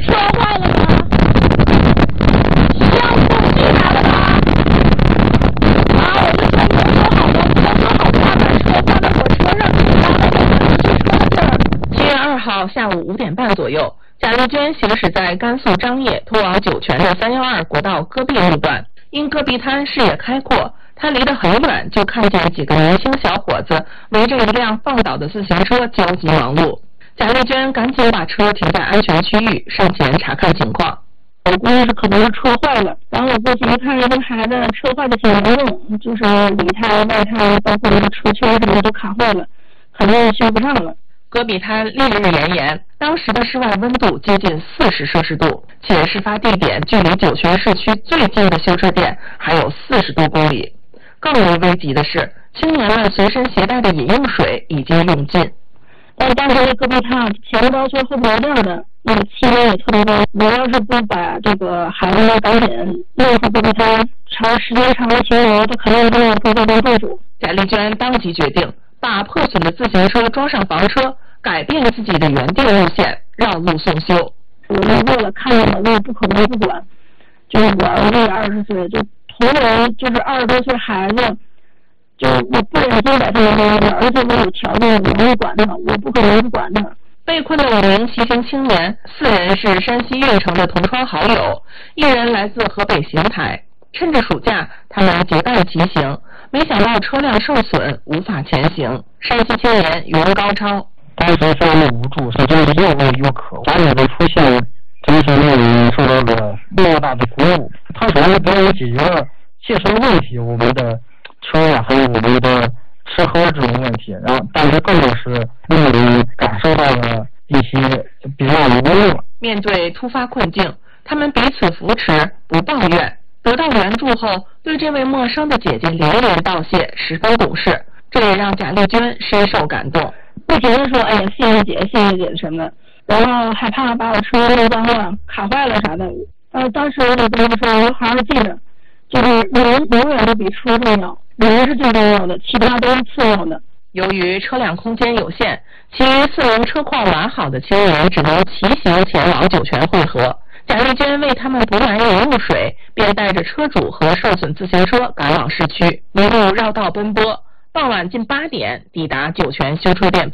车坏了吗？需要送去哪了吗？啊，我的钱没有好了，我说好挂在车，挂在火车上，挂在我们去车的这儿。 7月2号下午5点半左右，贾丽娟行驶在甘肃张掖通往酒泉的312国道戈壁路段，因戈壁滩视野开阔，她离得很远，就看见几个年轻小伙子围着一辆放倒的自行车焦急忙碌。贾丽娟赶紧把车停在安全区域，上前查看情况。 我估计可能是车坏了，然后我过去一看，这孩子车坏的挺严重，就是里胎、外胎，包括那个车圈什么都卡坏了，肯定修不上了。 戈壁滩烈日炎炎，当时的室外温度接近40摄氏度，且事发地点距离酒泉市区最近的修车店还有40多公里。更为危急的是，青年们随身携带的饮用水已经用尽。 但当时戈壁滩前不着村后不着店的，那个气温也特别高。我要是不把这个孩子们赶紧弄出戈壁滩，时间长了停留，他肯定都会造成中暑。 贾丽娟当即决定把破损的自行车装上房车，改变自己的原定路线，绕路送修。 我路过了，看见了，我也不可能不管。就是我儿子也20岁，就同人就是20多岁孩子。就我不忍心把他们扔了，而且我有条件，我会管他，我不可能不管他。 被困的5名骑行青年，4人是山西运城的同窗好友，1人来自河北邢台。趁着暑假，他们结伴骑行，没想到车辆受损，无法前行。山西青年袁高超， 当时非常的无助，是真的是又累又渴，家里的出现真是令人受到了莫大的鼓舞。他首先给我们解决了切身问题，我们的车呀，还有我们的吃喝这种问题，然后但是更多是令人感受到了一些比较无力。 面对突发困境，他们彼此扶持，不抱怨。得到援助后，对这位陌生的姐姐连连道谢，十分懂事，这也让贾丽娟深受感动， 不停地说：“哎呀，谢谢姐，谢谢姐什么的。”然后害怕把我车弄脏了、卡坏了啥的。当时我就跟他说：“我好好记着，就是人永远都比车重要。”人是最重要的，其他都是次要的。 由于车辆空间有限，其余4名车况完好的青年只能骑行前往酒泉汇合。贾丽娟为他们补满饮用水，便带着车主和受损自行车赶往市区，一路绕道奔波。傍晚近8点抵达酒泉修车店。